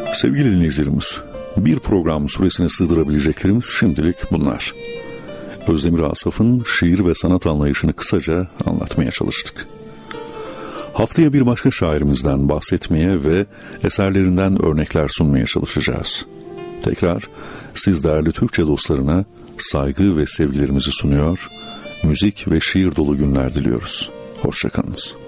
Sevgili dinleyicilerimiz, bir program süresine sığdırabileceklerimiz şimdilik bunlar. Özdemir Asaf'ın şiir ve sanat anlayışını kısaca anlatmaya çalıştık. Haftaya bir başka şairimizden bahsetmeye ve eserlerinden örnekler sunmaya çalışacağız. Tekrar siz değerli Türkçe dostlarına saygı ve sevgilerimizi sunuyor, müzik ve şiir dolu günler diliyoruz. Hoşça kalınız.